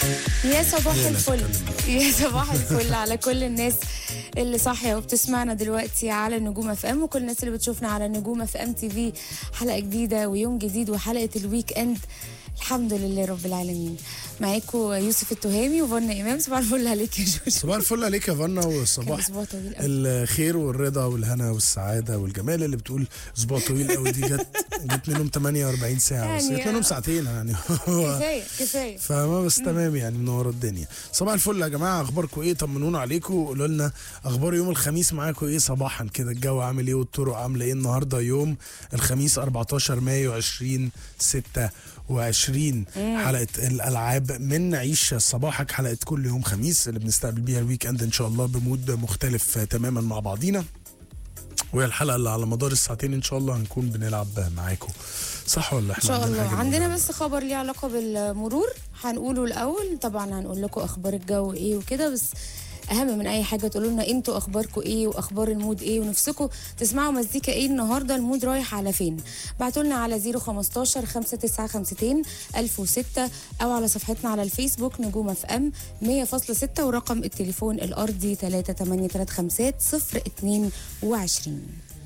يا صباح الفل، يا صباح الفل على كل الناس اللي صاحيه وبتسمعنا دلوقتي على النجوم اف ام، وكل الناس اللي بتشوفنا على النجوم اف ام تي في. حلقه جديده ويوم جديد وحلقه الويك اند. الحمد لله رب العالمين. معاكم يوسف التهامي وفنا امام. صباح الفل عليك يا جوجو. صباح الفل عليك يا فنا، وصباح الخير والرضا والهنا والسعاده والجمال. اللي بتقول اسبوع طويل قوي دي جت منهم 48 ساعه يعني، بس جت منهم ساعتين يعني. كفايه فما بس تمام يعني، منور الدنيا. صباح الفل يا جماعه، اخباركم ايه؟ طمنونا عليكم وقولوا لنا اخبار يوم الخميس معاكم ايه صباحا كده. الجو عامل ايه والطرق عامله ايه النهارده؟ يوم الخميس 14 مايو 2026. حلقه الالعاب من عيش صباحك، حلقه كل يوم خميس اللي بنستقبل بيها الويك اند ان شاء الله بمود مختلف تماما مع بعضينا. وهي الحلقه اللي على مدار الساعتين ان شاء الله هنكون بنلعب معاكم، صح ولا احنا ان شاء الله؟ عندنا بس خبر ليه علاقه بالمرور هنقوله الاول. طبعا هنقول لكم اخبار الجو ايه وكده، بس اهم من اي حاجه تقولوا لنا انتوا اخباركم ايه واخبار المود ايه ونفسكم تسمعوا مزيكا ايه النهارده. المود رايح على فين؟ بعتوا لنا على 015 5952 1006 او على صفحتنا على الفيسبوك نجوم اف ام 100.6 ورقم التليفون الارضي 38350 022.